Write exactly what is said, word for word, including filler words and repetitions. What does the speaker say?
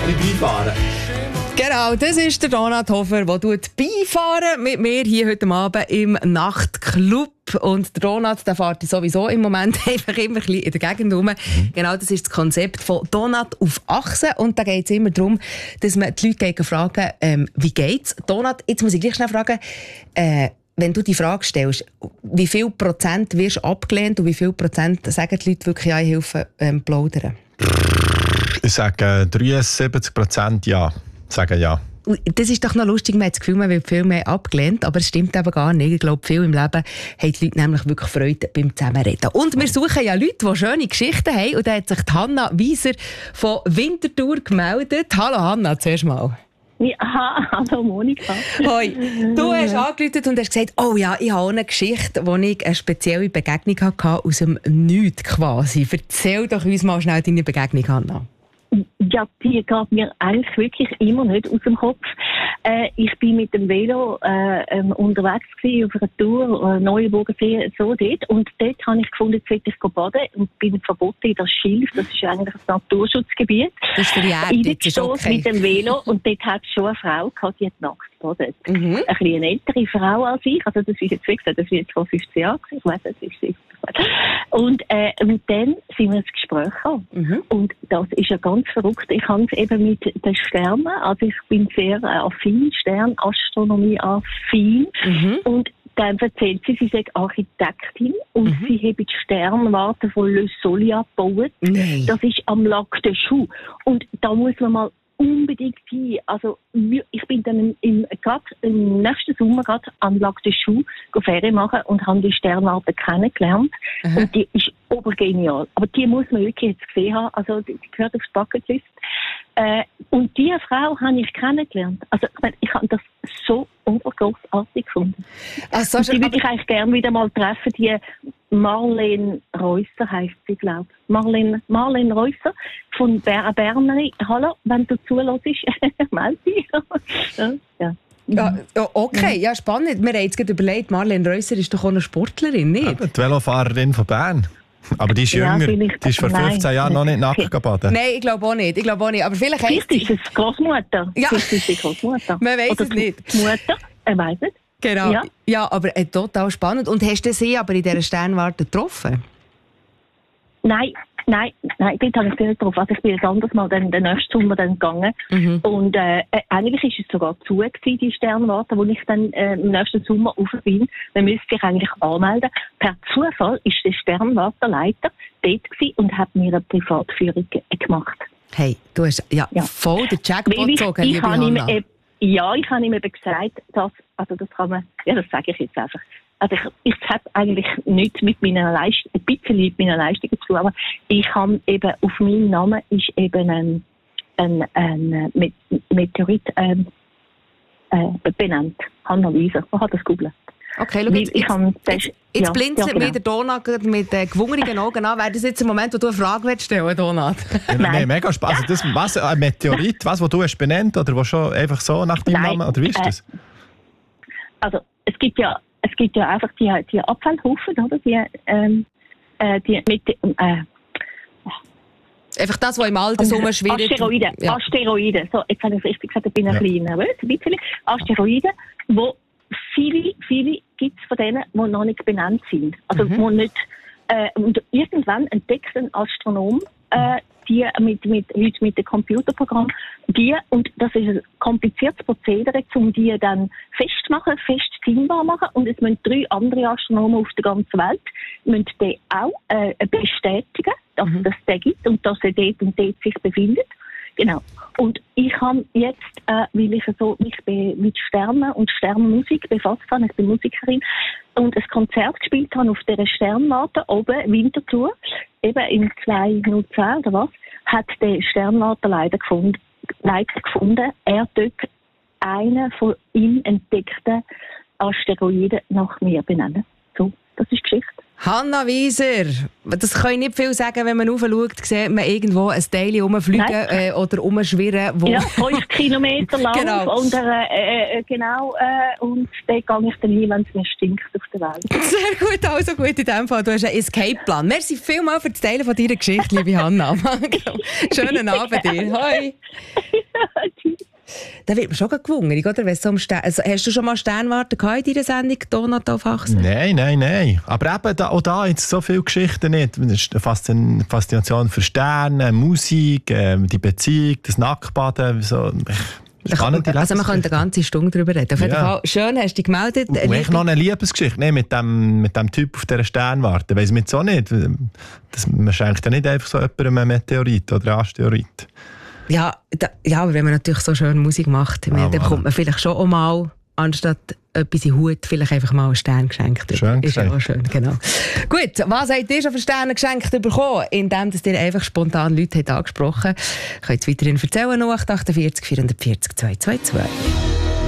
ein bisschen beifahren. Genau, das ist der Donat Hofer, der beifahren mit mir hier heute Abend im Nachtclub. Und der Donat, der fährt sowieso im Moment einfach immer ein bisschen in der Gegend rum. Mhm. Genau, das ist das Konzept von Donat auf Achse. Und da geht es immer darum, dass man die Leute fragen, ähm, wie geht's? Donat, jetzt muss ich gleich schnell fragen, äh, wenn du die Frage stellst, wie viel Prozent wirst du abgelehnt und wie viel Prozent sagen die Leute wirklich, ja, ich helfe ähm, plaudern? Ich sage dreiundsiebzig Prozent ja. Sagen ja. Das ist doch noch lustig, man hat das Gefühl, man wird viel mehr abgelehnt, aber es stimmt eben gar nicht. Ich glaube, viel im Leben haben die Leute nämlich wirklich Freude beim Zusammenreden. Und wir suchen ja Leute, die schöne Geschichten haben. Und da hat sich die Hanna Wieser von Winterthur gemeldet. Hallo Hanna, zuerst mal. Ja, hallo Monika. Hoi. Du hast angerufen und hast gesagt, oh ja, ich habe eine Geschichte, wo ich eine spezielle Begegnung hatte, aus dem Nichts quasi. Erzähl doch uns mal schnell deine Begegnung, Hanna. Ja, die geht mir eigentlich wirklich immer nicht aus dem Kopf. Äh, ich bin mit dem Velo äh, ähm, unterwegs gewesen, auf einer Tour, äh, Neuenburgersee, so dort. Und dort habe ich gefunden, jetzt will ich baden und bin verboten in das Schilf. Das ist eigentlich ein Naturschutzgebiet. Das ist für die Erde, das ist okay. Mit dem Velo und dort hat es schon eine Frau gehabt, die hat nackt gebadet. Mhm. Ein bisschen eine ältere Frau als ich. Also das ist jetzt, wie gesagt, das ist jetzt vor fünfzehn Jahren. Ich weiss, das ist siebzig. Und äh, mit dem sind wir ins Gespräch gekommen. Mhm. Und das ist ja ganz verrückt. Ich habe es eben mit den Sternen, also ich bin sehr äh, affin, Sternastronomie affin. Mhm. Und dann erzählt sie, sie sei Architektin und mhm. sie habe die Sternwarte von Le Soleil gebaut. Nee. Das ist am Lac de Choux. Und da muss man mal unbedingt hin. Also, ich bin dann im, grad im nächsten Sommer gerade am Lac de Choux Ferien machen und habe die Sternwarte kennengelernt. Aha. Und die ist obergenial. Aber die muss man wirklich jetzt gesehen haben. Also, die, die gehört aufs Bucketlist. Äh, und diese Frau habe ich kennengelernt. Also, ich, meine, ich habe das so grossartig gefunden. Also, die würde ich eigentlich gerne wieder mal treffen. Die Marlene Reusser heisst sie, glaube ich. Marlene, Marlene Reusser von Ber Bernerin. Hallo, wenn du zuhörst, melde dich. ja, ja. Ja, okay, ja, spannend. Wir haben jetzt gerade überlegt, Marlene Reusser ist doch auch eine Sportlerin, nicht? Ja, die Velofahrerin von Bern. Aber die ist ja, jünger, die ist vor fünfzehn Nein. Jahren noch nicht nackt gebadet. Nein, ich glaube auch nicht. Ich glaube auch nicht. Aber vielleicht, vielleicht ist es Großmutter. Ja. Vielleicht ist es Großmutter. Man weiß es nicht. Die Mutter, er weiß es. Genau. Ja, ja, aber äh, total spannend. Und hast du sie aber in dieser Sternwarte getroffen? Nein, nein, nein, dort habe ich sie nicht getroffen. Also ich bin ein anderes Mal dann, den nächsten Sommer dann gegangen. Mhm. Und äh, eigentlich war es sogar zu gewesen, die Sternwarte, wo ich dann äh, im nächsten Sommer rauf bin. Man müsste sich eigentlich anmelden. Per Zufall war der Sternwartenleiter dort gewesen und hat mir eine Privatführung gemacht. Hey, du hast ja, ja. voll den Jackpot gezogen, liebe Hanna. Ja, ich habe ihm eben gesagt, dass, also das kann man, ja, das sage ich jetzt einfach. Also ich, ich habe eigentlich nichts mit meiner Leistung, ein bisschen mit meiner Leistung zu tun, aber ich habe eben, auf meinen Namen ist eben ein, ein, ein Meteorit ähm, äh, benannt. Hanna Wieser, man kann das googeln. Okay, schau, jetzt, ich jetzt, jetzt, jetzt ja, blinzelt ja, genau. mir der Donat mit äh, gewungenen Augen an. Wäre das jetzt ein Moment, wo du eine Frage willst stellen, Donat? Ja, nein, mega spannend. Also das, was, ein Meteorit, was, was du hast benannt oder was schon einfach so nach deinem nein, Namen, oder wie ist das? Äh, also es gibt ja, es gibt ja einfach die, die Abfallhaufen, oder? Die, ähm, äh, die mit, äh, einfach das, was im Alter so schwierig... Asteroiden, ja. Asteroiden. So, jetzt habe ich es richtig gesagt, ich bin ein ja. bisschen nervös, ein bisschen. Asteroiden, wo viele, viele gibt es von denen, die noch nicht benannt sind. Also, mhm. wo nicht, äh, und irgendwann entdeckt ein Astronom, äh, die mit, mit, heute mit dem Computerprogramm, die, und das ist ein kompliziertes Prozedere, um die dann festmachen, festzählbar machen, und es müssen drei andere Astronomen auf der ganzen Welt, müssen die auch, äh, bestätigen, dass mhm. das den gibt und dass er dort und dort sich befindet. Genau. Und ich habe jetzt, äh, weil ich so mich mit Sternen und Sternmusik befasst habe, ich bin Musikerin, und ein Konzert gespielt habe auf dieser Sternwarte oben, Winterthur, eben im zweitausendzehn oder was, hat der Sternwarte leider gefunden, leider gefunden, er dort einen von ihm entdeckten Asteroiden nach mir benennen. So, das ist Geschichte. Hanna Wieser, das kann ich nicht viel sagen, wenn man raufschaut, sieht man irgendwo ein Teil rumfliegen äh, oder rumschwirren. Wo ja, fünf Kilometer lang. Genau. Und, äh, äh, genau äh, und dann gehe ich dann hin, wenn es mir stinkt auf der Welt. Sehr gut, also gut in dem Fall. Du hast einen Escape-Plan. Merci vielmals für das Teilen von deiner Geschichte, liebe Hanna. Schönen Abend dir. Hoi. Da wird man schon gewungen, oder? Wenn so um Stern- also, hast du schon mal Sternwarte in deiner Sendung, Donat auf Achsen? Nein, nein, nein. Aber eben da, auch da jetzt so viele Geschichten nicht. Das ist eine Faszination für Sterne, Musik, äh, die Beziehung, das Nacktbaden. So. Spannende Also man könnte eine ganze Stunde darüber reden. Auf jeden Ja. Fall, schön, hast du dich gemeldet. Und, und echt noch eine Liebesgeschichte. Nein, mit dem, mit dem Typ auf dieser Sternwarte. Weiss man jetzt auch nicht. Das, man schenkt ja nicht einfach so jemandem einen Meteorit oder einen Asteroid. Ja, da, ja, aber wenn man natürlich so schön Musik macht, Ah, dann voilà. bekommt man vielleicht schon auch mal, anstatt etwas in den Hut, vielleicht einfach mal einen Stern geschenkt. Schön ist ja gesagt. auch schön, genau. Gut, was habt ihr schon für Sterne geschenkt bekommen? Indem dass ihr einfach spontan Leute habt angesprochen habt. Könnt ihr weiterhin erzählen, null acht acht vier, vier vier null zwei zwei zwei.